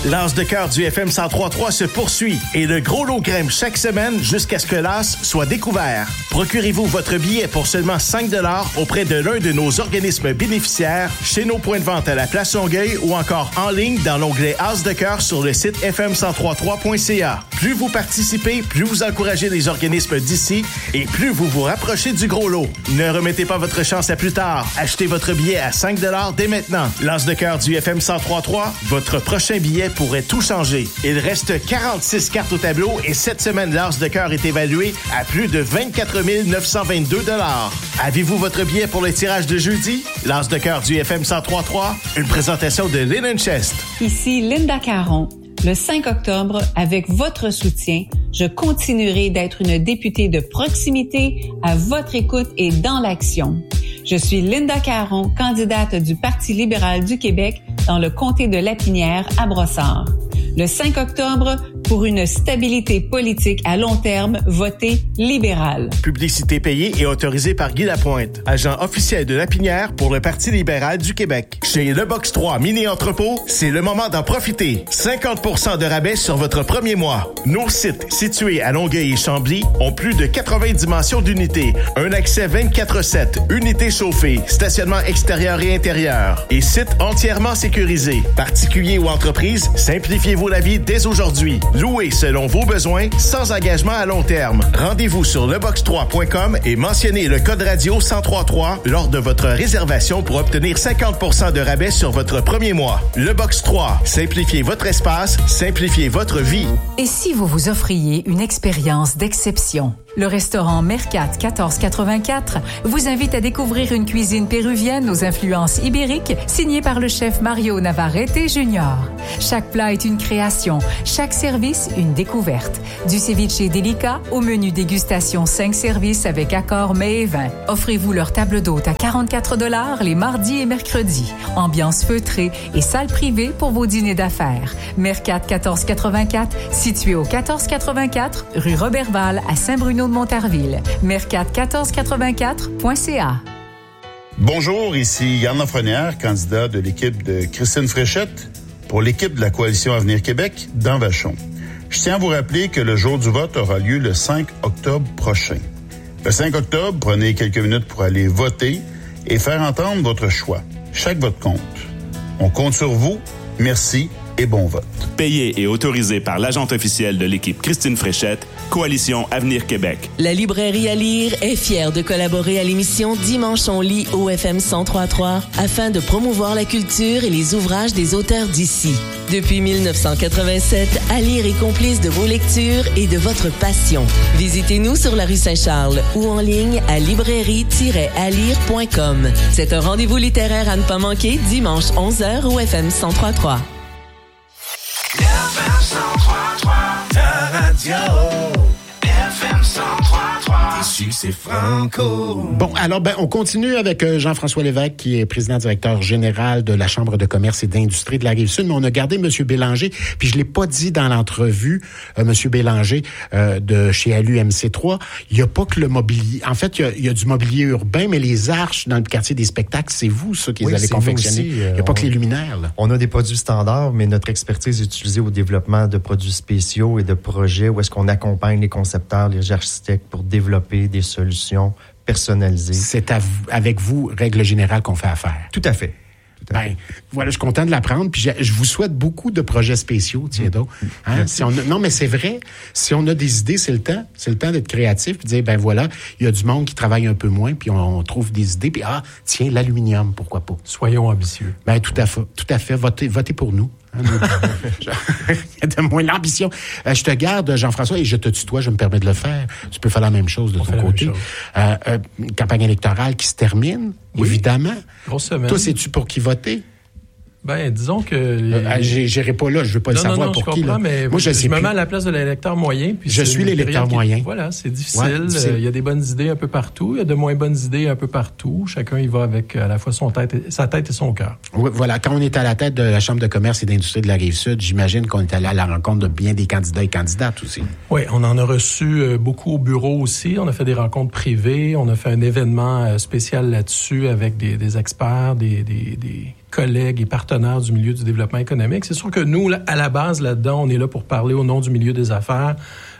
L'As de cœur du FM 103.3 se poursuit et le gros lot grimpe chaque semaine jusqu'à ce que l'As soit découvert. Procurez-vous votre billet pour seulement 5 $ auprès de l'un de nos organismes bénéficiaires, chez nos points de vente à la Place Longueuil ou encore en ligne dans l'onglet As de cœur sur le site fm1033.ca. Plus vous participez, plus vous encouragez les organismes d'ici et plus vous vous rapprochez du gros lot. Ne remettez pas votre chance à plus tard. Achetez votre billet à 5 $ dès maintenant. L'As de cœur du FM 103.3, votre prochain billet pourrait tout changer. Il reste 46 cartes au tableau et cette semaine, l'As de cœur est évalué à plus de 24 922 $. Avez-vous votre billet pour le tirage de jeudi? L'As de cœur du FM 103.3, une présentation de Linen Chest. Ici Linda Caron. Le 5 octobre, avec votre soutien, je continuerai d'être une députée de proximité, à votre écoute et dans l'action. Je suis Linda Caron, candidate du Parti libéral du Québec dans le comté de Lapinière à Brossard. Le 5 octobre, pour une stabilité politique à long terme, votez libéral. Publicité payée et autorisée par Guy Lapointe, agent officiel de Lapinière pour le Parti libéral du Québec. Chez Le Box 3 Mini-Entrepôt, c'est le moment d'en profiter. 50% de rabais sur votre premier mois. Nos sites, situés à Longueuil et Chambly, ont plus de 80 dimensions d'unités. Un accès 24/7, unités chauffées, stationnement extérieur et intérieur. Et site entièrement sécurisé. Particuliers ou entreprises, simplifiez-vous la vie dès aujourd'hui. Louez selon vos besoins, sans engagement à long terme. Rendez-vous sur lebox3.com et mentionnez le code radio 1033 lors de votre réservation pour obtenir 50% de rabais sur votre premier mois. Le Box 3, simplifiez votre espace, simplifiez votre vie. Et si vous vous offriez une expérience d'exception? Le restaurant Mercat 1484 vous invite à découvrir une cuisine péruvienne aux influences ibériques signée par le chef Mario Navarrete Jr. Chaque plat est une création, chaque service une découverte. Du ceviche délicat au menu dégustation 5 services avec accord mets et vins. Offrez-vous leur table d'hôte à 44 $ les mardis et mercredis. Ambiance feutrée et salle privée pour vos dîners d'affaires. Mercat 1484, situé au 1484 rue Roberval à Saint-Bruno de Montarville. Mercat1484.ca. Bonjour, ici Yann Lafrenière, candidat de l'équipe de Christine Fréchette pour l'équipe de la Coalition Avenir Québec dans Vachon. Je tiens à vous rappeler que le jour du vote aura lieu le 5 octobre prochain. Le 5 octobre, prenez quelques minutes pour aller voter et faire entendre votre choix. Chaque vote compte. On compte sur vous. Merci et bon vote. Payé et autorisé par l'agente officielle de l'équipe Christine Fréchette, Coalition Avenir Québec. La librairie à lire est fière de collaborer à l'émission Dimanche on lit au FM 103.3 afin de promouvoir la culture et les ouvrages des auteurs d'ici. Depuis 1987, à lire est complice de vos lectures et de votre passion. Visitez-nous sur la rue Saint-Charles ou en ligne à librairie-alire.com. C'est un rendez-vous littéraire à ne pas manquer dimanche 11h au FM 103.3. FM 103.3, ta radio. FM 103.3, ici c'est Franco. Bon, alors, on continue avec Jean-François Lévesque, qui est président-directeur général de la Chambre de commerce et d'industrie de la Rive-Sud. Mais on a gardé M. Bélanger, puis je l'ai pas dit dans l'entrevue, M. Bélanger, de chez ALU-MC3. Il y a pas que le mobilier. En fait, il y a du mobilier urbain, mais les arches dans le quartier des spectacles, c'est vous, ça, qui les avez confectionnés. Il n'y a pas que les luminaires, là. On a des produits standards, mais notre expertise est utilisée au développement de produits spéciaux et de projets où est-ce qu'on accompagne les concepteurs, les architectes pour développer des solutions personnalisées. C'est avec vous, règle générale, qu'on fait affaire. Tout à fait. Voilà, je suis content de l'apprendre. Puis je vous souhaite beaucoup de projets spéciaux, Thiedo. Hein? Non, mais c'est vrai. Si on a des idées, c'est le temps. C'est le temps d'être créatif puis de dire, voilà, il y a du monde qui travaille un peu moins, puis on trouve des idées. Puis, tiens, l'aluminium, pourquoi pas? Soyons ambitieux. Tout à fait. Votez pour nous. Il y a de moins l'ambition. Je te garde, Jean-François, et je te tutoie, je me permets de le faire. Tu peux faire la même chose de ton côté. Une campagne électorale qui se termine, évidemment. Grosse semaine. Toi, sais-tu pour qui voter? Disons que... J'irai pas là, je veux pas le savoir pour qui. Là. Mais moi, je me mets à la place de l'électeur moyen. Puis je suis l'électeur moyen. Voilà, c'est difficile. Il y a des bonnes idées un peu partout. Il y a de moins bonnes idées un peu partout. Chacun y va avec à la fois sa tête et son cœur. Oui, voilà. Quand on est à la tête de la Chambre de commerce et d'industrie de la Rive-Sud, j'imagine qu'on est allé à la rencontre de bien des candidats et candidates aussi. Oui, on en a reçu beaucoup au bureau aussi. On a fait des rencontres privées. On a fait un événement spécial là-dessus avec des experts, des collègues et partenaires du milieu du développement économique. C'est sûr que nous, à la base, là-dedans, on est là pour parler au nom du milieu des affaires,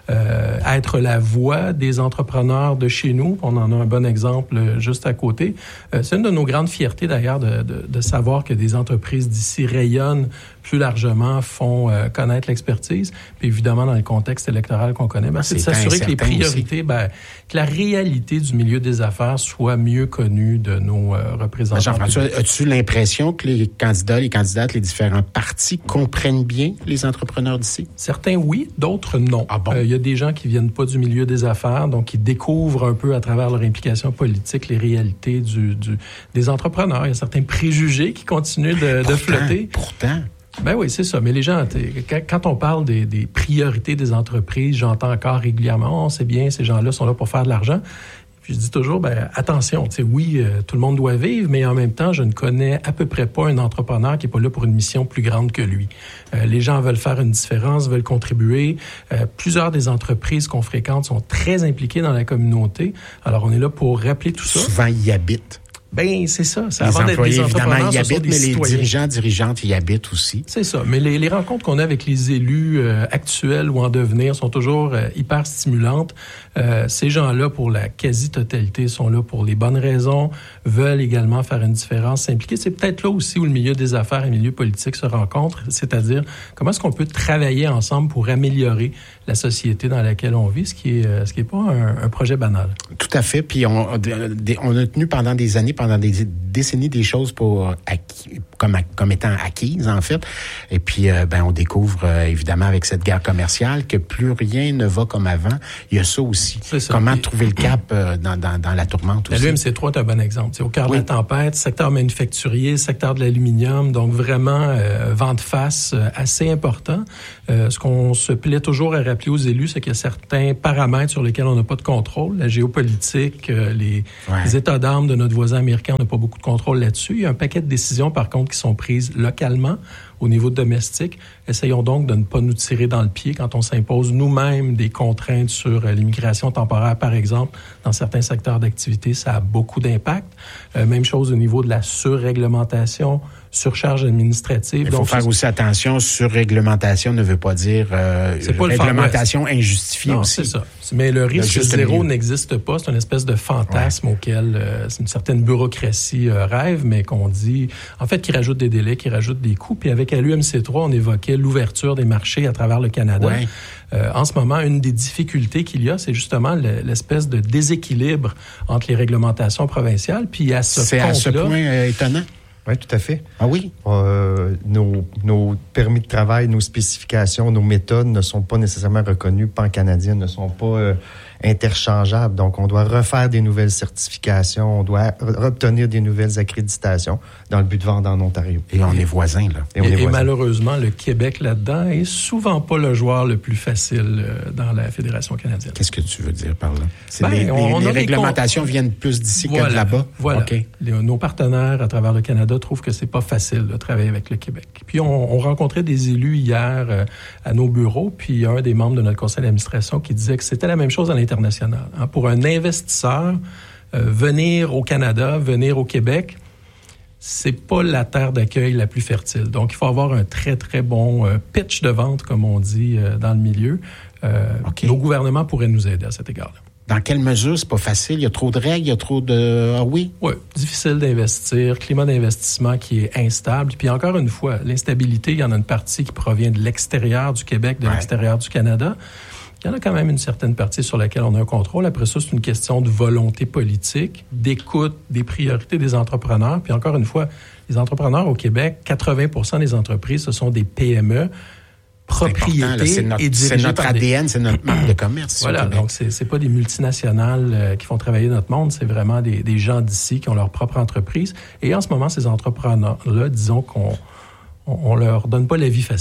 être la voix des entrepreneurs de chez nous. On en a un bon exemple juste à côté. C'est une de nos grandes fiertés, d'ailleurs, de savoir que des entreprises d'ici rayonnent plus largement, font connaître l'expertise. Puis évidemment, dans le contexte électoral qu'on connaît, c'est de s'assurer que les priorités, que la réalité du milieu des affaires soit mieux connue de nos représentants. Jean-François, as-tu l'impression que les candidats, les candidates, les différents partis comprennent bien les entrepreneurs d'ici? Certains, oui. D'autres, non. Ah bon? Il y a des gens qui viennent pas du milieu des affaires, donc qui découvrent un peu à travers leur implication politique les réalités des entrepreneurs. Il y a certains préjugés qui continuent de flotter. Pourtant. Ben oui, c'est ça. Mais les gens, quand on parle des priorités des entreprises, j'entends encore régulièrement, c'est bien, ces gens-là sont là pour faire de l'argent. Puis je dis toujours, attention, oui, tout le monde doit vivre, mais en même temps, je ne connais à peu près pas un entrepreneur qui est pas là pour une mission plus grande que lui. Les gens veulent faire une différence, veulent contribuer. Plusieurs des entreprises qu'on fréquente sont très impliquées dans la communauté. Alors, on est là pour rappeler tout ça. Souvent, ils y habitent. Ben c'est ça. Les avant employés, d'être des évidemment, y habitent, mais citoyens. Les dirigeantes y habitent aussi. C'est ça. Mais les rencontres qu'on a avec les élus actuels ou en devenir sont toujours hyper stimulantes. Ces gens-là, pour la quasi-totalité, sont là pour les bonnes raisons, veulent également faire une différence, s'impliquer. C'est peut-être là aussi où le milieu des affaires et le milieu politique se rencontrent, c'est-à-dire comment est-ce qu'on peut travailler ensemble pour améliorer la société dans laquelle on vit, ce qui est pas un projet banal. Tout à fait. Puis on a tenu pendant des années, pendant des décennies, des choses comme étant acquises, en fait. Et puis, on découvre, évidemment, avec cette guerre commerciale, que plus rien ne va comme avant. Il y a ça aussi. Comment trouver le cap dans la tourmente aussi. L'UMC3 est un bon exemple. C'est au cœur de la tempête, secteur manufacturier, secteur de l'aluminium, donc vraiment vent de face assez important. Ce qu'on se plaît toujours à rappeler aux élus, c'est qu'il y a certains paramètres sur lesquels on n'a pas de contrôle. La géopolitique, les états d'armes de notre voisin américain, on n'a pas beaucoup de contrôle là-dessus. Il y a un paquet de décisions, par contre, qui sont prises localement au niveau domestique. Essayons donc de ne pas nous tirer dans le pied quand on s'impose nous-mêmes des contraintes sur l'immigration temporaire, par exemple. Dans certains secteurs d'activité, ça a beaucoup d'impact. Même chose au niveau de la surréglementation, surcharge administrative. Il faut faire aussi attention, surréglementation ne veut pas dire réglementation injustifiée aussi. C'est ça. Mais le risque zéro n'existe pas. C'est une espèce de fantasme auquel une certaine bureaucratie rêve, mais qu'on dit, en fait, qui rajoute des délais, qui rajoute des coûts. Puis avec l'UMC3, on évoquait l'ouverture des marchés à travers le Canada. En ce moment, une des difficultés qu'il y a, c'est justement l'espèce de déséquilibre entre les réglementations provinciales. Puis à ce point étonnant. Oui, tout à fait. Ah oui? Nos permis de travail, nos spécifications, nos méthodes ne sont pas nécessairement reconnues pan-canadiennes, ne sont pas interchangeables. Donc, on doit refaire des nouvelles certifications, on doit obtenir des nouvelles accréditations dans le but de vendre en Ontario. Et on est voisins, là. Et malheureusement, le Québec, là-dedans, est souvent pas le joueur le plus facile dans la Fédération canadienne. Qu'est-ce que tu veux dire par là? Les réglementations viennent plus d'ici que de là-bas? Voilà. Okay. Nos partenaires à travers le Canada trouvent que c'est pas facile de travailler avec le Québec. Puis on rencontrait des élus hier à nos bureaux, puis un des membres de notre conseil d'administration qui disait que c'était la même chose à l'international. Pour un investisseur, venir au Canada, venir au Québec, c'est pas la terre d'accueil la plus fertile. Donc, il faut avoir un très, très bon pitch de vente, comme on dit dans le milieu. Nos gouvernements pourraient nous aider à cet égard-là. Dans quelle mesure c'est pas facile? Il y a trop de règles, il y a trop de... Ah oui? Oui, difficile d'investir, climat d'investissement qui est instable. Puis encore une fois, l'instabilité, il y en a une partie qui provient de l'extérieur du Québec, de l'extérieur du Canada. Il y en a quand même une certaine partie sur laquelle on a un contrôle. Après ça, c'est une question de volonté politique, d'écoute, des priorités des entrepreneurs. Puis encore une fois, les entrepreneurs au Québec, 80% des entreprises, ce sont des PME, propriétés et dirigées c'est notre ADN, c'est notre marque de commerce. Voilà, donc c'est pas des multinationales qui font travailler notre monde, c'est vraiment des gens d'ici qui ont leur propre entreprise. Et en ce moment, ces entrepreneurs-là, disons qu'on leur donne pas la vie facile.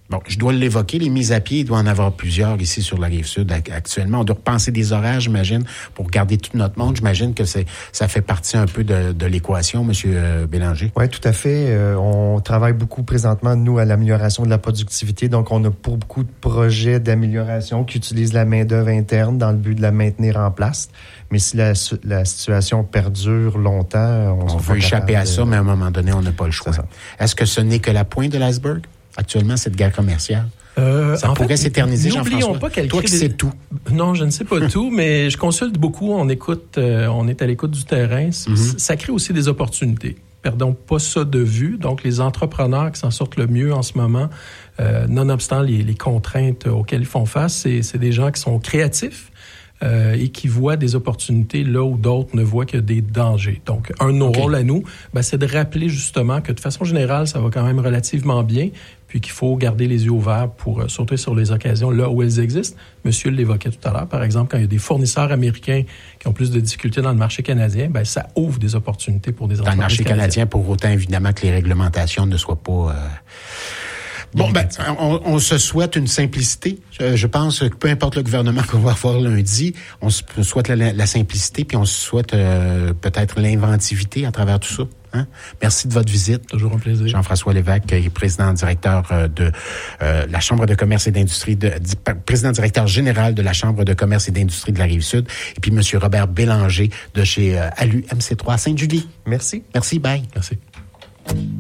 Bon, je dois l'évoquer, les mises à pied, il doit en avoir plusieurs ici sur la Rive-Sud actuellement. On doit repenser des horaires, j'imagine, pour garder tout notre monde. J'imagine que ça fait partie un peu de l'équation, Monsieur Bélanger. Oui, tout à fait. On travaille beaucoup présentement, nous, à l'amélioration de la productivité. Donc, on a beaucoup de projets d'amélioration qui utilisent la main-d'œuvre interne dans le but de la maintenir en place. Mais si la situation perdure longtemps, on veut échapper à ça, mais à un moment donné, on n'a pas le choix. Est-ce que ce n'est que la pointe de l'iceberg? Actuellement, cette guerre commerciale. Ça pourrait s'éterniser, Jean-François. Pas qu'elle Toi qui sais tout. Non, je ne sais pas tout, mais je consulte beaucoup. On écoute, on est à l'écoute du terrain. Ça crée aussi des opportunités. Perdons pas ça de vue. Donc, les entrepreneurs qui s'en sortent le mieux en ce moment, nonobstant les contraintes auxquelles ils font face, c'est des gens qui sont créatifs. Et qui voient des opportunités là où d'autres ne voient que des dangers. Donc, un de nos rôles à nous, c'est de rappeler justement que de façon générale, ça va quand même relativement bien, puis qu'il faut garder les yeux ouverts pour sauter sur les occasions là où elles existent. Monsieur l'évoquait tout à l'heure, par exemple, quand il y a des fournisseurs américains qui ont plus de difficultés dans le marché canadien, ça ouvre des opportunités pour des entreprises dans le marché canadien, pour autant évidemment que les réglementations ne soient pas... Bon, on se souhaite une simplicité. Je pense que peu importe le gouvernement qu'on va avoir lundi, on se souhaite la simplicité, puis on se souhaite peut-être l'inventivité à travers tout ça. Hein? Merci de votre visite. Toujours un plaisir. Jean-François Lévesque, président-directeur de la Chambre de commerce et d'industrie, président-directeur général de la Chambre de commerce et d'industrie de la Rive-Sud, et puis Monsieur Robert Bélanger de chez ALU MC3 Sainte-Julie. Merci. Merci, bye. Merci.